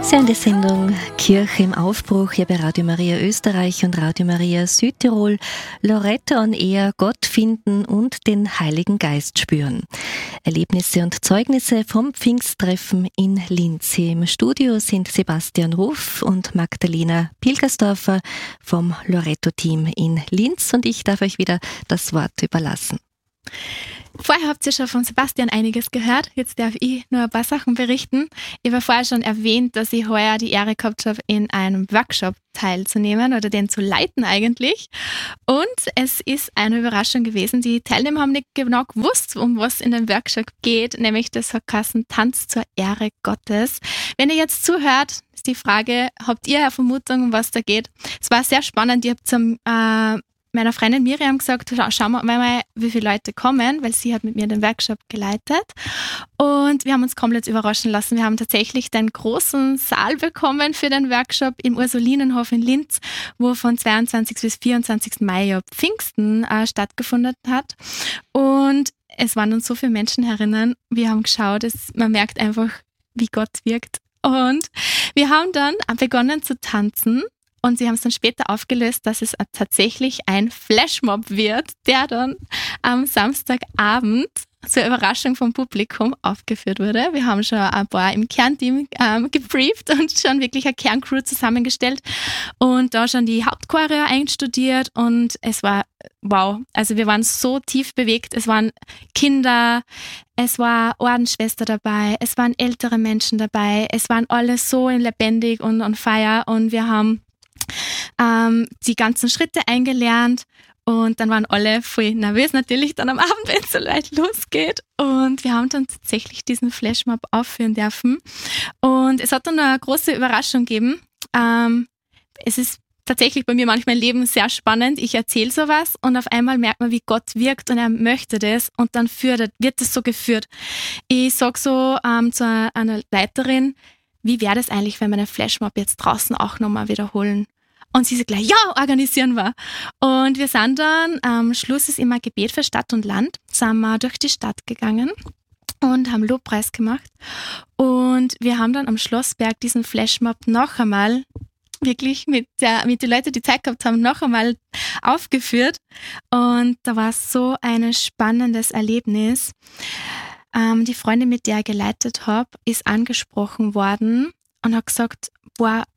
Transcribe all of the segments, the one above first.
Sie hören die Sendung Kirche im Aufbruch hier bei Radio Maria Österreich und Radio Maria Südtirol. Loretta on Air, Gott finden und den Heiligen Geist spüren. Erlebnisse und Zeugnisse vom Pfingsttreffen in Linz. Hier im Studio sind Sebastian Ruff und Magdalena Pilgersdorfer vom Loretto-Team in Linz und ich darf euch wieder das Wort überlassen. Vorher habt ihr schon von Sebastian einiges gehört. Jetzt darf ich nur ein paar Sachen berichten. Ich habe vorher schon erwähnt, dass ich heuer die Ehre gehabt habe, in einem Workshop teilzunehmen oder den zu leiten eigentlich. Und es ist eine Überraschung gewesen. Die Teilnehmer haben nicht genau gewusst, um was in dem Workshop geht, nämlich das hat geheißen Tanz zur Ehre Gottes. Wenn ihr jetzt zuhört, ist die Frage, habt ihr eine Vermutung, um was da geht? Es war sehr spannend. Ich habe meiner Freundin Miriam gesagt, schauen wir mal, wie viele Leute kommen, weil sie hat mit mir den Workshop geleitet. Und wir haben uns komplett überraschen lassen. Wir haben tatsächlich den großen Saal bekommen für den Workshop im Ursulinenhof in Linz, wo von 22. bis 24. Mai ja Pfingsten stattgefunden hat. Und es waren uns so viele Menschen herinnen. Wir haben geschaut, man merkt einfach, wie Gott wirkt. Und wir haben dann begonnen zu tanzen. Und sie haben es dann später aufgelöst, dass es tatsächlich ein Flashmob wird, der dann am Samstagabend zur Überraschung vom Publikum aufgeführt wurde. Wir haben schon ein paar im Kernteam gebrieft und schon wirklich eine Kerncrew zusammengestellt und da schon die Hauptchoreo einstudiert und es war wow. Also wir waren so tief bewegt. Es waren Kinder, es war Ordensschwester dabei, es waren ältere Menschen dabei, es waren alle so lebendig und on fire und wir haben die ganzen Schritte eingelernt und dann waren alle voll nervös natürlich dann am Abend, wenn es so weit losgeht und wir haben dann tatsächlich diesen Flashmob aufführen dürfen und es hat dann eine große Überraschung gegeben. Es ist tatsächlich bei mir manchmal im Leben sehr spannend. Ich erzähle sowas und auf einmal merkt man, wie Gott wirkt und er möchte das und dann wird es so geführt. Ich sage so zu einer Leiterin, wie wäre das eigentlich, wenn wir den Flashmob jetzt draußen auch nochmal wiederholen? Und sie sagt gleich, ja, organisieren wir. Und wir sind dann, am Schluss ist immer Gebet für Stadt und Land, sind wir durch die Stadt gegangen und haben Lobpreis gemacht. Und wir haben dann am Schlossberg diesen Flashmob noch einmal, wirklich mit den Leuten, die Zeit gehabt haben, noch einmal aufgeführt. Und da war so ein spannendes Erlebnis. Die Freundin, mit der ich geleitet habe, ist angesprochen worden und hat gesagt, boah,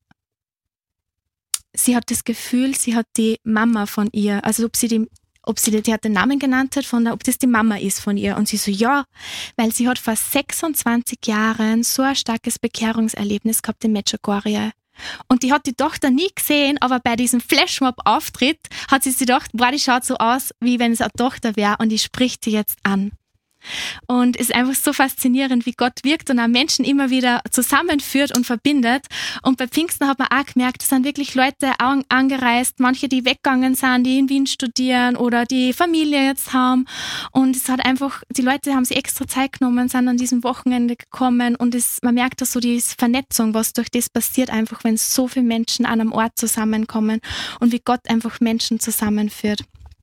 sie hat das Gefühl, sie hat die Mama von ihr, also die hat den Namen genannt hat, ob das die Mama ist von ihr. Und sie so, ja, weil sie hat vor 26 Jahren so ein starkes Bekehrungserlebnis gehabt in Medjugorje. Und die hat die Tochter nie gesehen, aber bei diesem Flashmob-Auftritt hat sie sich gedacht, boah, die schaut so aus, wie wenn es eine Tochter wäre und die spricht sie jetzt an. Und es ist einfach so faszinierend, wie Gott wirkt und auch Menschen immer wieder zusammenführt und verbindet. Und bei Pfingsten hat man auch gemerkt, es sind wirklich Leute angereist, manche, die weggegangen sind, die in Wien studieren oder die Familie jetzt haben. Und es hat einfach, die Leute haben sich extra Zeit genommen, sind an diesem Wochenende gekommen und man merkt da so die Vernetzung, was durch das passiert, einfach wenn so viele Menschen an einem Ort zusammenkommen und wie Gott einfach Menschen zusammenführt.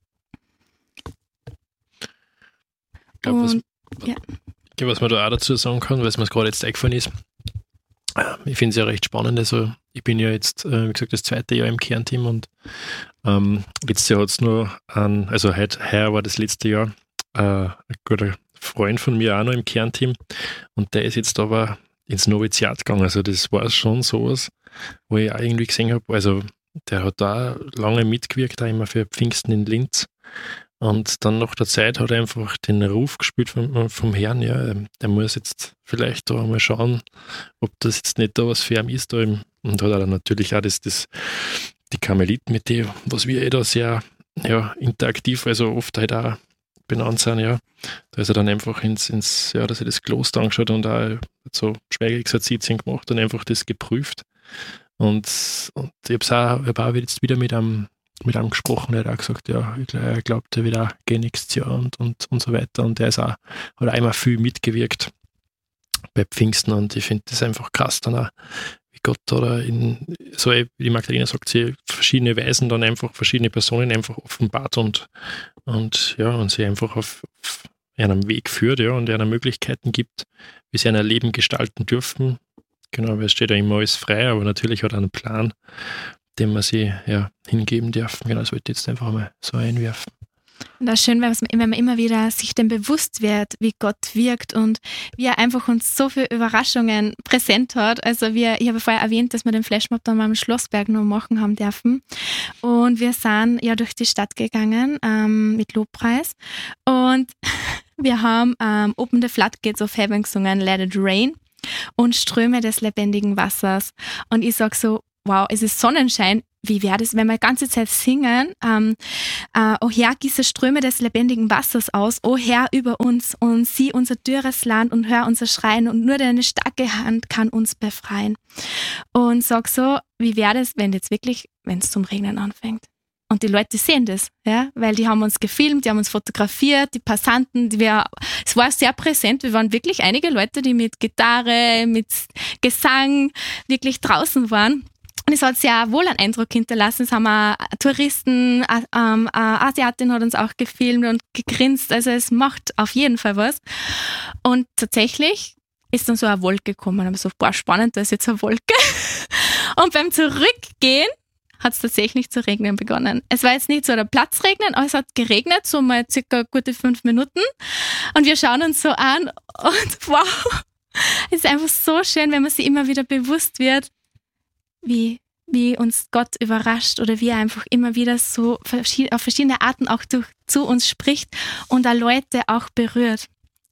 Was man da auch dazu sagen kann, weil es mir gerade jetzt eingefallen ist, ich finde es ja recht spannend. Also ich bin ja jetzt, wie gesagt, das 2. Jahr im Kernteam und letztes Jahr hat es nur heuer war das letzte Jahr, ein guter Freund von mir auch noch im Kernteam und der ist jetzt aber ins Noviziat gegangen. Also das war schon sowas, wo ich auch irgendwie gesehen habe, also der hat da lange mitgewirkt, auch immer für Pfingsten in Linz. Und dann nach der Zeit hat er einfach den Ruf gespürt vom Herrn, ja, der muss jetzt vielleicht da mal schauen, ob das jetzt nicht da was für ihn ist. Und hat er dann natürlich auch die Karmeliten, mit denen, was wir da sehr interaktiv, also oft halt auch benannt sind, ja. Da ist er dann einfach dass er das Kloster angeschaut und auch so Schweigexerzitien gemacht und einfach das geprüft. Und ich habe auch jetzt wieder mit einem gesprochen, der hat auch gesagt, ja, er glaubt, er wird auch gehen nächstes Jahr und so weiter. Und der hat auch immer viel mitgewirkt bei Pfingsten und ich finde das einfach krass dann auch, wie Gott da so wie die Magdalena sagt, sie verschiedene Weisen dann einfach verschiedene Personen einfach offenbart und sie einfach auf einem Weg führt, ja, und einer Möglichkeiten gibt, wie sie ein Leben gestalten dürfen Genau, weil es steht ja immer alles frei, aber natürlich hat er einen Plan, den man sich hingeben darf. Genau, das wollte ich jetzt einfach mal so einwerfen. Und auch schön, wenn man immer wieder sich dem bewusst wird, wie Gott wirkt und wie er einfach uns so viele Überraschungen präsent hat. Also ich habe vorher erwähnt, dass wir den Flashmob dann mal am Schlossberg noch machen haben dürfen. Und wir sind ja durch die Stadt gegangen mit Lobpreis. Und wir haben Open the Floodgates of Heaven gesungen, Let It Rain und Ströme des lebendigen Wassers. Und ich sage so, wow, es ist Sonnenschein. Wie wäre das, wenn wir die ganze Zeit singen, O Herr, gieße Ströme des lebendigen Wassers aus, O Herr, über uns und sieh unser dürres Land und hör unser Schreien und nur deine starke Hand kann uns befreien. Und sag so, wie wäre das, wenn es zum Regnen anfängt? Und die Leute sehen das, ja, weil die haben uns gefilmt, die haben uns fotografiert, die Passanten, es war sehr präsent, wir waren wirklich einige Leute, die mit Gitarre, mit Gesang wirklich draußen waren. Und es hat sehr wohl einen Eindruck hinterlassen. Es haben auch Touristen, Asiatin hat uns auch gefilmt und gegrinst. Also es macht auf jeden Fall was. Und tatsächlich ist dann so eine Wolke gekommen. Aber so, spannend, da ist jetzt eine Wolke. Und beim Zurückgehen hat es tatsächlich zu regnen begonnen. Es war jetzt nicht so der Platzregnen, aber es hat geregnet, so mal circa gute 5 Minuten. Und wir schauen uns so an und wow, es ist einfach so schön, wenn man sich immer wieder bewusst wird, wie uns Gott überrascht oder wie er einfach immer wieder so auf verschiedene Arten auch zu uns spricht und auch Leute auch berührt.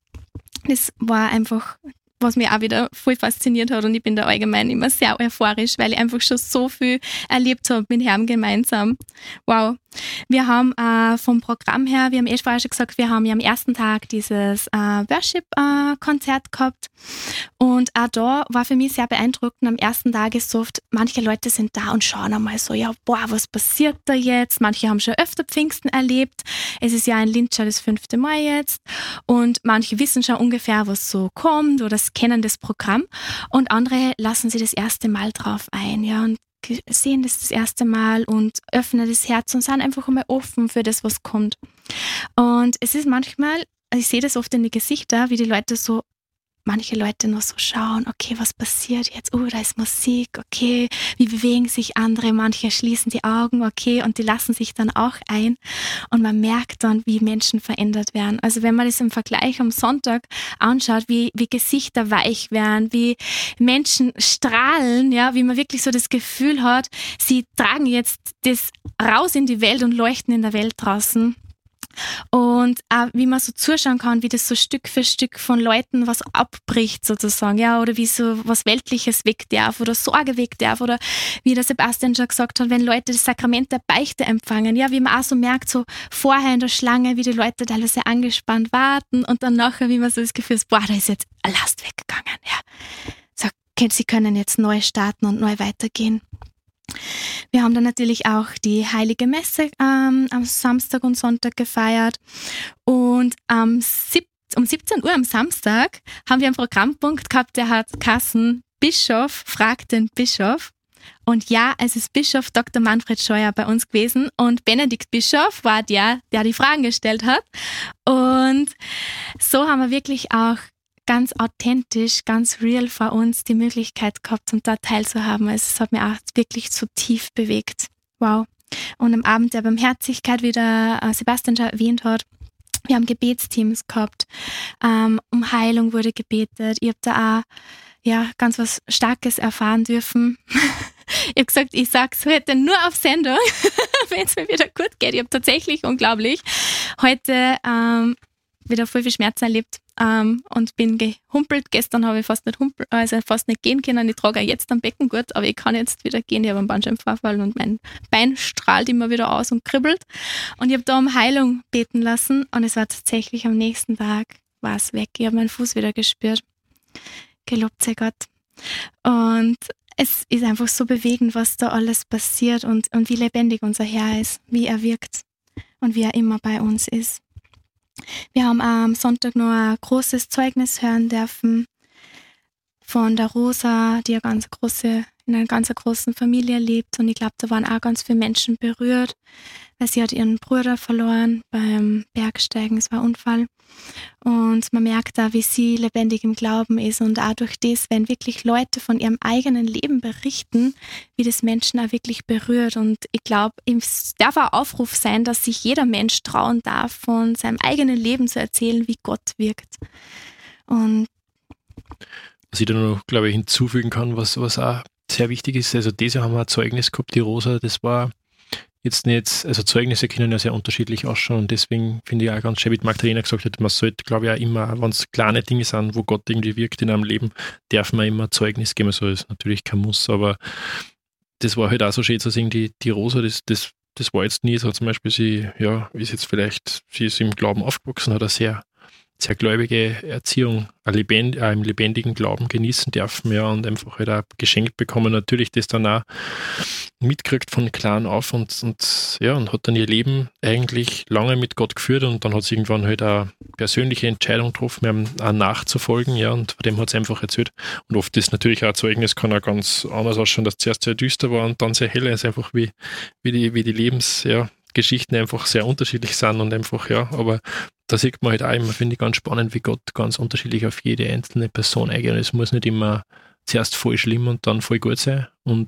Das war einfach, was mich auch wieder voll fasziniert hat und ich bin da allgemein immer sehr euphorisch, weil ich einfach schon so viel erlebt habe mit Herrn gemeinsam. Wow. Wir haben vom Programm her, wir haben vorher schon gesagt, wir haben ja am ersten Tag dieses Worship-Konzert gehabt und auch da war für mich sehr beeindruckend. Am ersten Tag ist so oft, manche Leute sind da und schauen einmal so, ja, was passiert da jetzt? Manche haben schon öfter Pfingsten erlebt. Es ist ja in Linz schon das 5. Mal jetzt und manche wissen schon ungefähr, was so kommt oder kennen das Programm und andere lassen sich das erste Mal drauf ein, ja, und sehen das erste Mal und öffnen das Herz und sind einfach einmal offen für das, was kommt. Und es ist manchmal, ich sehe das oft in die Gesichter, wie die Leute so, manche Leute nur so schauen, okay, was passiert jetzt? Oh, da ist Musik, okay, wie bewegen sich andere? Manche schließen die Augen, okay, und die lassen sich dann auch ein und man merkt dann, wie Menschen verändert werden. Also wenn man das im Vergleich am Sonntag anschaut, wie Gesichter weich werden, wie Menschen strahlen, ja, wie man wirklich so das Gefühl hat, sie tragen jetzt das raus in die Welt und leuchten in der Welt draußen. Und auch wie man so zuschauen kann, wie das so Stück für Stück von Leuten was abbricht sozusagen, ja, oder wie so was Weltliches weg darf oder Sorge weg darf oder wie der Sebastian schon gesagt hat, wenn Leute das Sakrament der Beichte empfangen, ja, wie man auch so merkt, so vorher in der Schlange, wie die Leute teilweise angespannt warten und dann nachher, wie man so das Gefühl hat, boah, da ist jetzt eine Last weggegangen, ja. So, sie können jetzt neu starten und neu weitergehen. Wir haben dann natürlich auch die Heilige Messe am Samstag und Sonntag gefeiert und um 17 Uhr am Samstag haben wir einen Programmpunkt gehabt, der hat geheißen Bischof fragt den Bischof. Und ja, es ist Bischof Dr. Manfred Scheuer bei uns gewesen und Benedikt Bischof war der die Fragen gestellt hat. Und so haben wir wirklich auch ganz authentisch, ganz real vor uns die Möglichkeit gehabt, um da teilzuhaben. Also es hat mich auch wirklich so tief bewegt. Wow. Und am Abend der Barmherzigkeit, wie der Sebastian schon erwähnt hat, wir haben Gebetsteams gehabt, um Heilung wurde gebetet. Ich habe da auch ganz was Starkes erfahren dürfen. Ich habe gesagt, ich sag's heute nur auf Sendung, wenn es mir wieder gut geht. Ich habe tatsächlich unglaublich heute wieder voll viel Schmerzen erlebt und bin gehumpelt. Gestern habe ich fast nicht gehen können. Ich trage auch jetzt am Beckengurt, aber ich kann jetzt wieder gehen. Ich habe einen Bandscheibenvorfall und mein Bein strahlt immer wieder aus und kribbelt. Und ich habe da um Heilung beten lassen und es war tatsächlich am nächsten Tag war es weg. Ich habe meinen Fuß wieder gespürt. Gelobt sei Gott. Und es ist einfach so bewegend, was da alles passiert und wie lebendig unser Herr ist, wie er wirkt und wie er immer bei uns ist. Wir haben am Sonntag noch ein großes Zeugnis hören dürfen von der Rosa, die eine ganz große in einer ganz großen Familie lebt und ich glaube, da waren auch ganz viele Menschen berührt, weil sie hat ihren Bruder verloren beim Bergsteigen, es war ein Unfall. Und man merkt da, wie sie lebendig im Glauben ist und auch durch das, wenn wirklich Leute von ihrem eigenen Leben berichten, wie das Menschen auch wirklich berührt. Und ich glaube, es darf auch ein Aufruf sein, dass sich jeder Mensch trauen darf, von seinem eigenen Leben zu erzählen, wie Gott wirkt. Und was ich da noch, glaube ich, hinzufügen kann, was auch sehr wichtig ist, also dieses Jahr haben wir ein Zeugnis gehabt, die Rosa, das war jetzt nicht, also Zeugnisse können ja sehr unterschiedlich ausschauen und deswegen finde ich auch ganz schön, wie die Magdalena gesagt hat, man sollte, glaube ich, auch immer, wenn es kleine Dinge sind, wo Gott irgendwie wirkt in einem Leben, darf man immer Zeugnis geben, so ist natürlich kein Muss, aber das war halt auch so schön zu sehen, die Rosa, das war jetzt nie so, zum Beispiel sie ist im Glauben aufgewachsen, hat eine sehr gläubige Erziehung, im lebendigen Glauben genießen dürfen, ja, und einfach halt auch geschenkt bekommen, natürlich das dann auch mitkriegt von klein auf und hat dann ihr Leben eigentlich lange mit Gott geführt und dann hat sie irgendwann halt eine persönliche Entscheidung getroffen, ihm auch nachzufolgen, ja, und von dem hat sie einfach erzählt. Und oft ist natürlich auch ein Zeugnis, kann auch ganz anders ausschauen, dass zuerst sehr düster war und dann sehr hell, ist einfach wie die Lebensgeschichten einfach sehr unterschiedlich sind und einfach, ja, aber da sieht man halt auch immer, finde ich, ganz spannend, wie Gott ganz unterschiedlich auf jede einzelne Person eingeht. Es muss nicht immer zuerst voll schlimm und dann voll gut sein,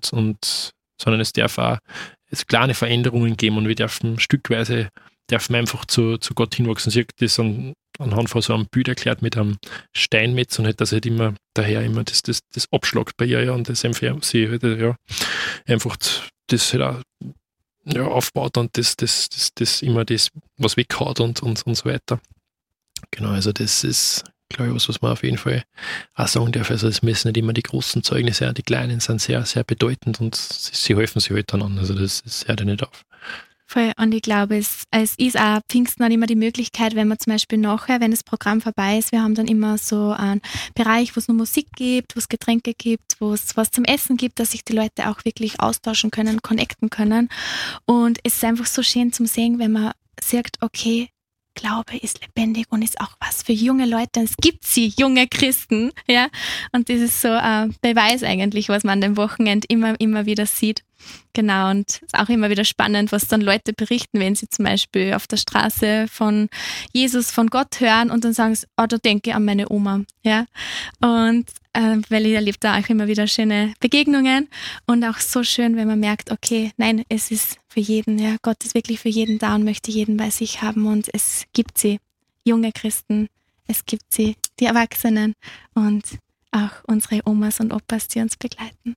sondern es darf auch kleine Veränderungen geben und wir dürfen stückweise einfach zu Gott hinwachsen. Sie hat das anhand von so einem Bild erklärt mit einem Steinmetz und halt, dass halt immer daher immer das abschlagt bei ihr, ja, und das einfach sie halt, ja, einfach das halt auch aufbaut und das immer das, was weghaut und so weiter. Genau, also das ist, glaube ich, was man auf jeden Fall auch sagen darf. Also es müssen nicht immer die großen Zeugnisse sein, die kleinen sind sehr, sehr bedeutend und sie helfen sich halt dann an. Also das hört ja nicht auf. Voll. Und ich glaube, es ist auch Pfingsten dann immer die Möglichkeit, wenn man zum Beispiel nachher, wenn das Programm vorbei ist, wir haben dann immer so einen Bereich, wo es nur Musik gibt, wo es Getränke gibt, wo es was zum Essen gibt, dass sich die Leute auch wirklich austauschen können, connecten können. Und es ist einfach so schön zum Sehen, wenn man sagt, okay, Glaube ist lebendig und ist auch was für junge Leute. Es gibt sie, junge Christen, ja. Und das ist so ein Beweis eigentlich, was man an dem Wochenende immer wieder sieht. Genau, und es ist auch immer wieder spannend, was dann Leute berichten, wenn sie zum Beispiel auf der Straße von Jesus, von Gott hören und dann sagen sie, da denke ich an meine Oma, ja. Und weil ich erlebe da auch immer wieder schöne Begegnungen und auch so schön, wenn man merkt, okay, nein, es ist für jeden, ja, Gott ist wirklich für jeden da und möchte jeden bei sich haben und es gibt sie, junge Christen, es gibt sie, die Erwachsenen und auch unsere Omas und Opas, die uns begleiten.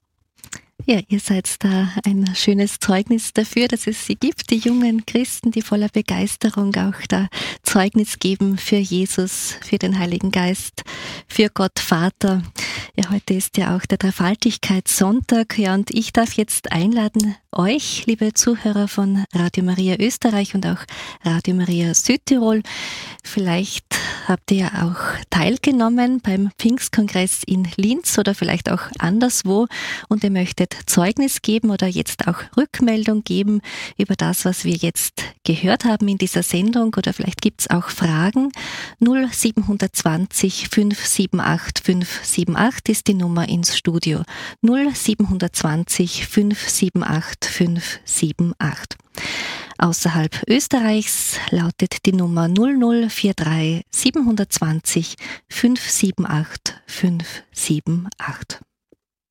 Ja, ihr seid da ein schönes Zeugnis dafür, dass es sie gibt, die jungen Christen, die voller Begeisterung auch da Zeugnis geben für Jesus, für den Heiligen Geist, für Gott Vater. Ja, heute ist ja auch der Dreifaltigkeitssonntag, ja, und ich darf jetzt einladen, euch, liebe Zuhörer von Radio Maria Österreich und auch Radio Maria Südtirol, vielleicht habt ihr ja auch teilgenommen beim Pfingstkongress in Linz oder vielleicht auch anderswo und ihr möchtet Zeugnis geben oder jetzt auch Rückmeldung geben über das, was wir jetzt gehört haben in dieser Sendung oder vielleicht gibt es auch Fragen. 0720 578 578 ist die Nummer ins Studio. 0720 578 578. Außerhalb Österreichs lautet die Nummer 0043 720 578 578.